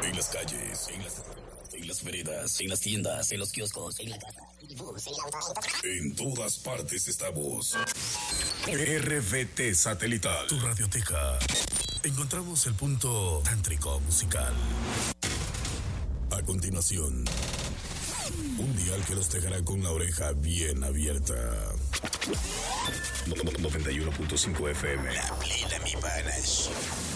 En las calles, en las veredas, en las tiendas, en los kioscos, en la casa, en el bus, en el auto, en todas partes estamos. RVT Satelital, tu radioteca. Encontramos el punto tántrico musical. A continuación, un dial que los dejará con la oreja bien abierta. 91.5 FM. La plena, mi panas.